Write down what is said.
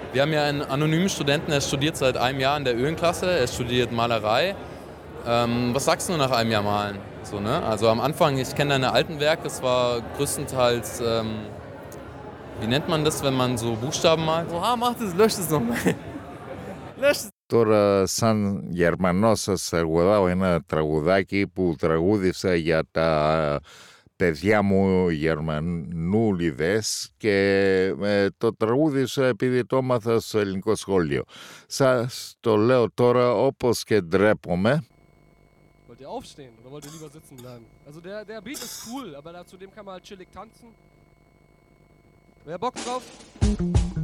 Wir haben ja einen anonymen Studenten, der studiert seit einem Jahr in der Ölenklasse, er studiert Malerei. Was sagst du nach einem Jahr Malen? So, ne? Also am Anfang, ich kenne deine alten Werke, es war größtenteils, wie nennt man das, wenn man so Buchstaben malt? Oha, mach das, lösch das nochmal. Lösch das. Τώρα σαν Γερμανός σας τραγουδάω ένα τραγουδάκι που τραγούδισα για τα παιδιά μου Γερμανούλιδες και το τραγούδισα επειδή το έμαθα στο ελληνικό σχολείο. Σας το λέω τώρα όπως και ντρέπομαι. Wollt ihr aufstehen oder wollt ihr lieber sitzen bleiben? Also der Beat ist cool, aber zudem kann man halt chillig tanzen. Wer Bock drauf?